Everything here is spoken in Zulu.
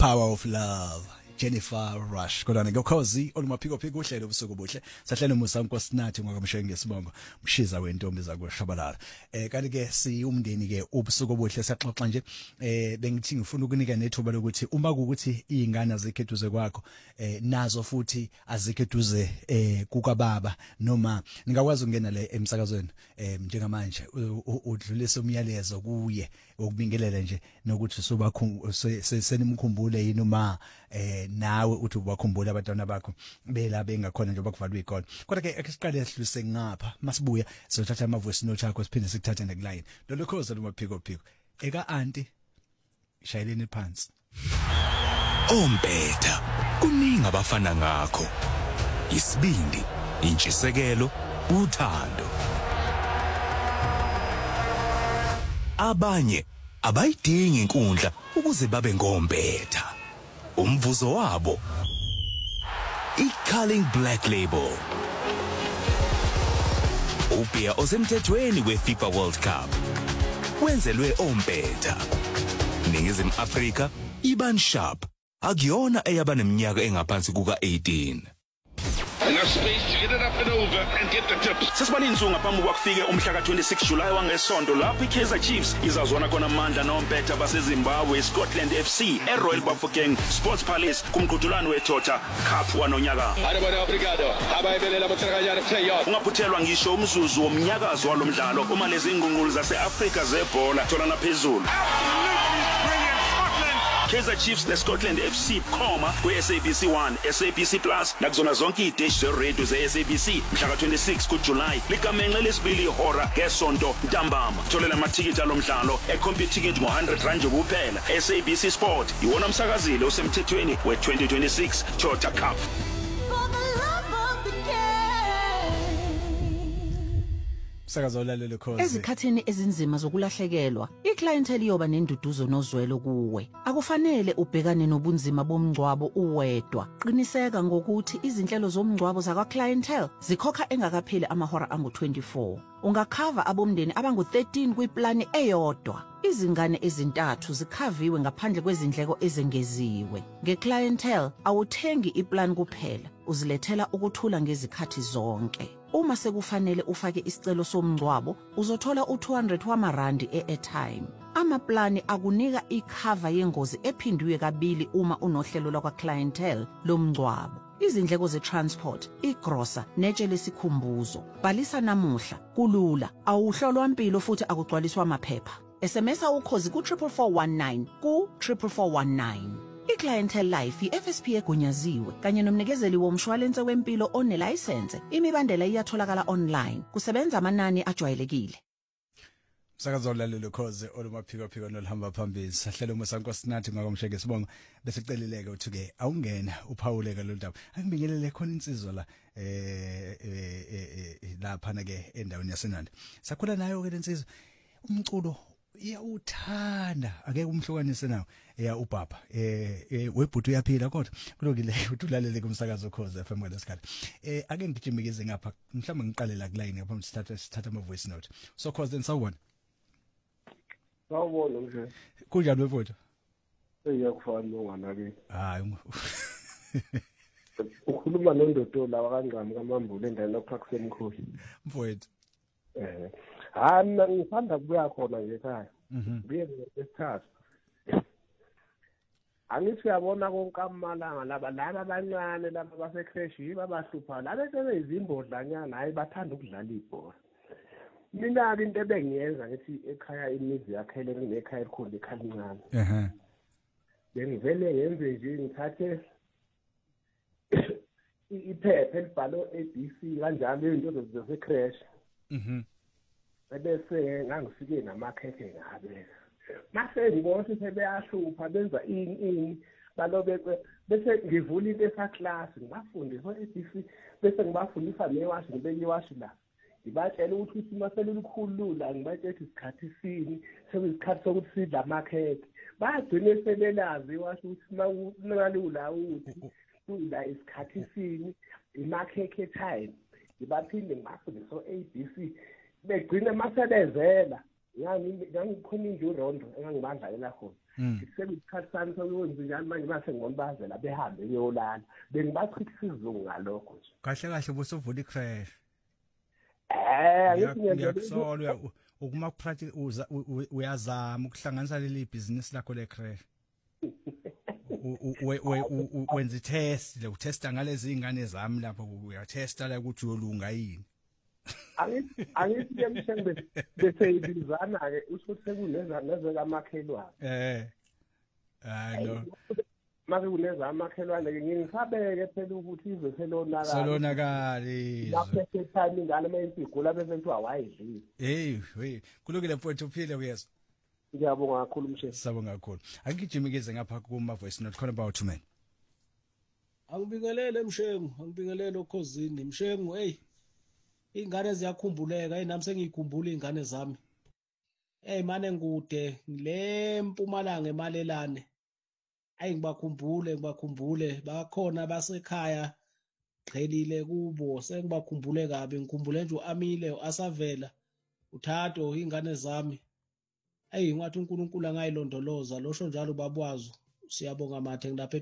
Power of Love, Jennifer Rush. Kodwa ngekhozi olumaphiko phiko uhlelo ubusuku buhle. Sahlele umusa uNkosinathi ngokamshengi ngesibongo. Mshiza wentombi zakwashabalala. Kanti ke si umndeni ke ubusuku buhle siyaxoxa nje. Bengithi ngifuna ukunika nethuba lokuthi uma kuukuthi izingane azikhethuze kwakho nazo futhi azikhethuze kukababa noma ningakwazi ukungena le emsakazweni njengamanje udlulise umyalezo kuye ukubingelela nje nokuthi senimkhumbule yini uma nawe uthi ubakhumbula abantwana bakho bela bengakhona nje bakuvalwa ikona. Kodwa ke asiqale sihluse ngapha masibuya sizothatha ama voice note akho siphinde sikuthathe neline lolu khoza lumaphiko phiko eka auntie shayeleni phansi. Ompetha kuningi abafana ngakho isibindi intshisekelo uthando abanye abayidingi inkundla ukuze babe ngompetha umvuzo wabo iCulling Black Label ubia osemthethweni weFIFA World Cup wenzelwe ompetha Ningizimu Afrika Iban Sharp akuyona eyabaneminyaka engaphansi kuka 18. Enough space to get it up and over and get the tips. Sesibaninzi ngaphambi kwakufika umhla ka26 July wangesonto lapho iKaizer Chiefs izazwana kona amandla nompetha baseZimbabwe Scotland FC eRoyal Bafokeng Sports Palace kumqhudelwano weToyota Cup wanonyaka. Obrigado. Abayebelela bothakanyana playoff. Ungaphuthelwa ngisho umzuzu womnyakazo walomdlalo uma lezi ingqungqulu zaseAfrika zebhola tholana phezulu. Kaizer Chiefs le Scotland FC kwi-SABC 1 SABC Plus nakuzona zonke idish zeradio ze-SABC mhla ka26 kuJuly ligamenxe lesibili ihora ngesonto ntambama. Tholela amathikiti alomdlalo eCompuTicket ngo100 kuphela. SABC Sport iwona umsakazile osemthethweni we2026 Toyota Cup. Sakazolale khozi ezikhathini ezinzima zokulahlekelwa iclientele yoba nenduduzo nozwelo kuwe akufanele ubhekane nobunzima bomngcwabo uwedwa qiniseka ngokuthi izinhlelo zomngcwabo zakwa clientele zikhokha engakapheli amahora angu24 ungakhava abomndeni abangu13 kwiplani eyodwa izingane ezintathu zikhaviwe ngaphandle kwezindleko ezengeziwe ngeclientele awuthengi iplan kuphela uzilethela ukuthula ngezikhathi zonke. Uma sekufanele ufake isicelo somngcwabo uzothola u200 wamarandi e-airtime. Amaplani akunika ikhava yengozi ephindiwe kabili uma unohlelo lwakwa clientele lomngcwabo. Izindleko ze-transport, igrosa, netshe lesikhumbuzo. Bhalisa namuhla, kulula, awuhlolwa impilo futhi akugcwaliswa amaphepha. SMS ukhozi ku44419 ku44419. iClientele Life iFSP egunyaziwe kanye nomnikezeli womshwalense wempilo onelicense imibandela iyatholakala online kusebenza amanani ajwayelekile. Sakazolale khoze olumaphiko phiko nolihamba phambili sahlelo uMasankosinathi ngakomsheke sibonga besicelileke uthuke awungena uphawuleke lo ndaba angibingelele khona insizwa la lapha na ke endaweni yaseNandi sakhula nayo ke lensizwa umculo iyawuthanda ake umhlukanise nawo ubaba webhuti uyaphila kodwa kulokile uthulalele kumsakazo khoze FM ngalesikhathi ake ngijimikeze ngapha mhlawumbe ngiqale la kuline ngaphambi sithatha ama voice note so khoze nisawubona sawubona nje kunjani wefowethu eyakufana onganabi hayi ukhuluma nondodo lawa kancane kamambule endaweni lapha kusemkhosi mfowethu mina ngithanda kubuya khona nje ekhaya buye esithathu angithi uyabona konke amalanga laba abancane laba basecreshi babahlupha laba sebeyizimbodlanyana hayi bathanda ukudlala ibhola. Mina into ebengiyenza ngithi ekhaya imizi yakhele kunekhaya elikhulu ekhalincane bengivele yenze nje ngithathe iphepha elibhalwe ABC kanjalo izinto zasecresh bese ngangifike namakhekhe ngabe mase ngibona ukuthi sebeyahlupha benza ini balobe bese ngivula into esa-class ngibafundisa ABC bese ngibafundisa newashi ngibeke iwashi la ngibatshela ukuthi isimo selulukhulula ngibatshela isikhathi sini sekuyisikhathi sokuthi sidla amakhekhe bagcine sebelazi iwashi ukuthi nakalula ukuthi kuyila isikhathi sini imakhekhe time ngibaphinde ngibafundisa ABC begcina masebezela ngangikhona injurondo engangibandlayela khona sekuyisikhathi sami sokwenza njalo manje mase ngibona bazela behambe beyolala bengibachithisa isizungu ngalokho nje kahle kahle busuvula icrash ngiyakusola ukuma practice uyazama ukuhlanganisa leli business lakho le crash wenza test utesta ngalezi ingane zami lapho uyatesta la ukuthi uyolunga yini angithi emshengbe bese ibizana ke usuthi sekuneza nezeka makhelwane no mase kuneza amakhelwane ke ngisabeke phela ukuthi izwe selonakali lapho sethani ingane mayinsigula bese kuthiwa wayidlile hey kulungile mfowethu uphile uyezwa ngiyabonga kakhulu mshefu sabonga kakhulu akugijimikeze ngapha kuma voice note khona about man angibingelele mshengu angibingelele okhosini mshengu hey ingane ziyakhumbuleka nami sengiyikhumbula izingane zami mane ngude le Mpumalanga emalelane ngibakhumbule bakhona basekhaya qhelile kubo sengibakhumbule kabi ngikhumbule nje uAmile asavela uThato izingane zami ngathi uNkulunkulu angayilondoloza losho njalo babwazo siyabonga mathe ngilapha